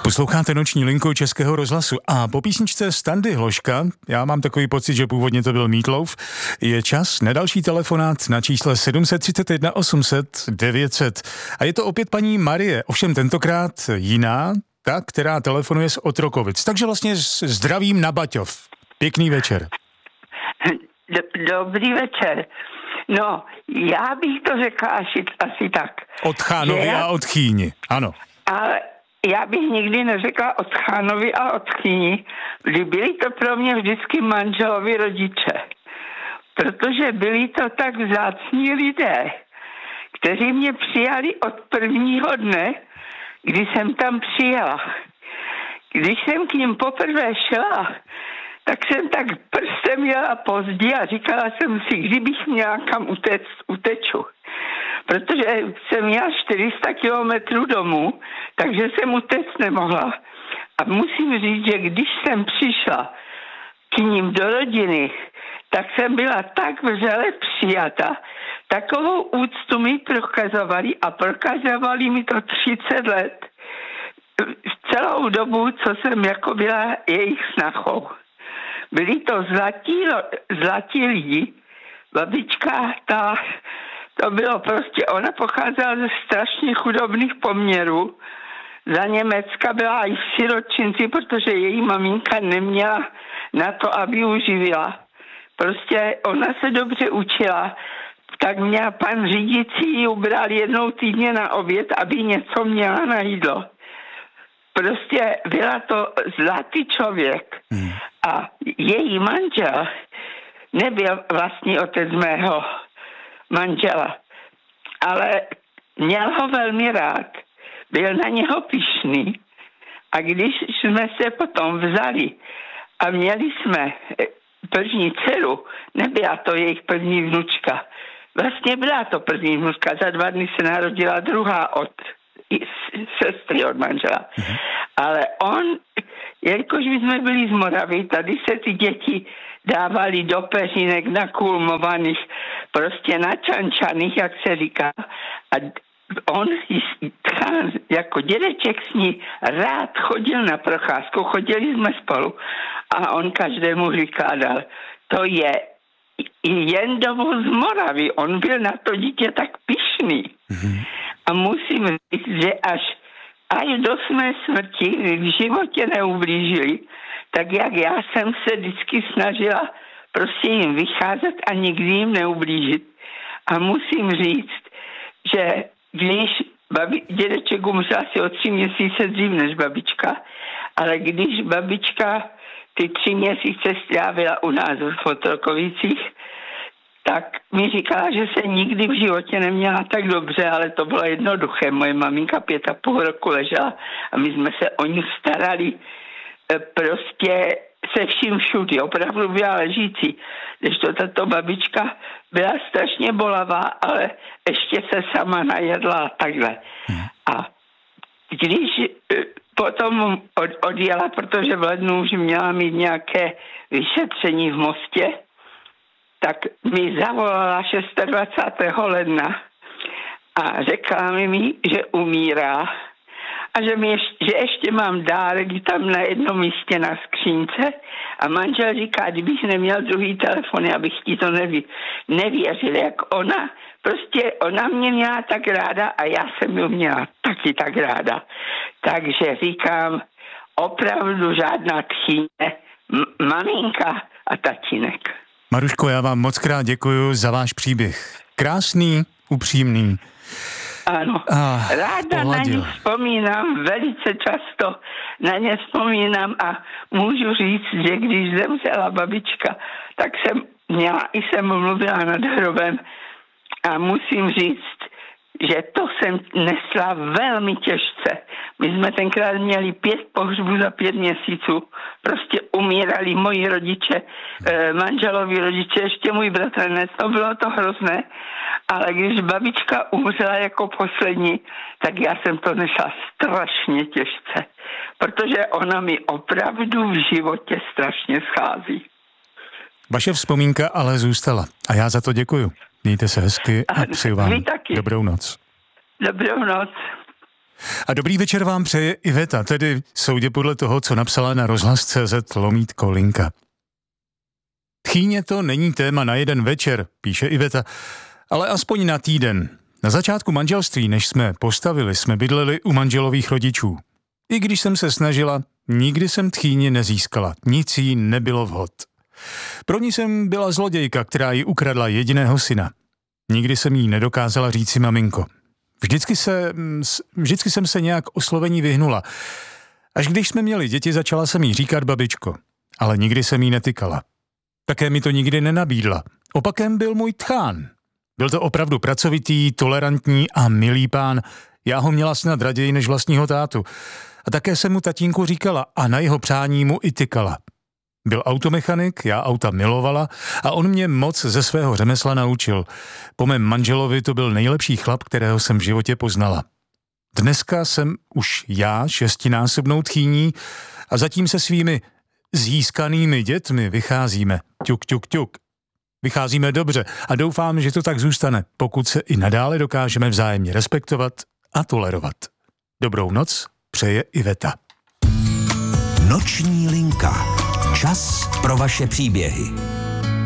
Posloucháte Noční linku Českého rozhlasu a po písničce Standy Hložka, já mám takový pocit, že původně to byl Meat Loaf, je čas na další telefonát na čísle 731 800 900. A je to opět paní Marie, ovšem tentokrát jiná, ta, která telefonuje z Otrokovic. Takže vlastně zdravím na Baťov. Pěkný večer. Dobrý večer. No, já bych to řekla asi tak. Od Chánovi a od Chýni, ano. Ale já bych nikdy neřekla od Chánovi a od Chýni. Byli to pro mě vždycky manželovi rodiče. Protože byli to tak vzácní lidé, kteří mě přijali od prvního dne, kdy jsem tam přijela. Když jsem k ním poprvé šla, tak jsem tak prstem jela pozdě a říkala jsem si, kdybych měla kam uteču. Protože jsem měla 400 kilometrů domů, takže jsem utéct nemohla. A musím říct, že když jsem přišla k ním do rodiny, tak jsem byla tak vřele přijata. Takovou úctu mi prokazovali mi to 30 let. Celou dobu, co jsem jako byla jejich snachou. Byli to zlatí lidi. Babička, to bylo prostě, ona pocházela ze strašně chudobných poměrů. Za Německa byla i v siročinci, protože její maminka neměla na to, aby ji živila. Prostě ona se dobře učila, tak mě pan řídící ubral jednou týdně na oběd, aby něco měla na jídlo. Prostě byla to zlatý člověk. A její manžel nebyl vlastní otec mého manžela, ale měl ho velmi rád. Byl na něho pyšný. A když jsme se potom vzali a měli jsme první dceru, nebyla to jejich první vnučka. Vlastně byla to první vnučka. Za 2 dny se narodila druhá od sestry od manžela. Ale on, jelikož my jsme byli z Moravy, tady se ty děti dávali do peřínek nakulmovaných, prostě načančaných, jak se říká. A on jako dědeček s ní rád chodil na procházku, chodili jsme spolu a on každému vykládal, to je jen dovoz z Moravy, on byl na to dítě tak pyšný. A musím říct, že až do své smrti v životě neublížili, tak jak já jsem se vždycky snažila prostě jim vycházet a nikdy jim neublížit. A musím říct, že když dědeček umřel asi o 3 měsíce dřív než babička, ale když babička ty 3 měsíce strávila u nás v Otrokovicích, tak mi říkala, že se nikdy v životě neměla tak dobře, ale to bylo jednoduché. Moje maminka 5,5 roku ležela a my jsme se o ní starali prostě se vším všudy. Opravdu byla ležící. Když to tato babička byla strašně bolavá, ale ještě se sama najedla a takhle. A když potom odjela, protože v lednu už měla mít nějaké vyšetření v Mostě, tak mi zavolala 26. ledna a řekla mi, že umírá a že ještě mám dárek tam na jednom místě na skřínce a manžel říká, kdybych neměl druhý telefon, abych ti to nevěřil, jak ona. Prostě ona mě měla tak ráda a já jsem ji měla taky tak ráda. Takže říkám, opravdu žádná tchýně, maminka a tatínek. Maruško, já vám moc krát děkuju za váš příběh. Krásný, upřímný. Ano, ráda na ně vzpomínám, velice často na ně vzpomínám a můžu říct, že když zemřela babička, tak jsem mluvila nad hrobem a musím říct, že to jsem nesla velmi těžce. My jsme tenkrát měli 5 pohřbů za 5 měsíců. Prostě umírali moji rodiče, manželovi rodiče, ještě můj bratranec. To bylo to hrozné. Ale když babička umřela jako poslední, tak já jsem to nesla strašně těžce. Protože ona mi opravdu v životě strašně schází. Vaše vzpomínka ale zůstala. A já za to děkuju. Mějte se hezky a přeju vám dobrou noc. Dobrou noc. A dobrý večer vám přeje Iveta, tedy soudě podle toho, co napsala na rozhlas.cz/Linka. Tchýně to není téma na jeden večer, píše Iveta, ale aspoň na týden. Na začátku manželství, než jsme postavili, jsme bydleli u manželových rodičů. I když jsem se snažila, nikdy jsem tchýni nezískala, nic jí nebylo vhod. Pro ní jsem byla zlodějka, která jí ukradla jediného syna. Nikdy jsem jí nedokázala říci maminko. Vždycky jsem se nějak oslovení vyhnula. Až když jsme měli děti, začala jsem jí říkat babičko, ale nikdy jsem jí netykala. Také mi to nikdy nenabídla. Opakem byl můj tchán. Byl to opravdu pracovitý, tolerantní a milý pán. Já ho měla snad raději než vlastního tátu. A také jsem mu tatínku říkala a na jeho přání mu i tykala. Byl automechanik, já auta milovala a on mě moc ze svého řemesla naučil. Po mém manželovi to byl nejlepší chlap, kterého jsem v životě poznala. Dneska jsem už já 6násobnou tchýní a zatím se svými získanými dětmi vycházíme. Ťuk, ťuk, ťuk. Vycházíme dobře a doufám, že to tak zůstane, pokud se i nadále dokážeme vzájemně respektovat a tolerovat. Dobrou noc přeje Iveta. Noční linka. Čas pro vaše příběhy.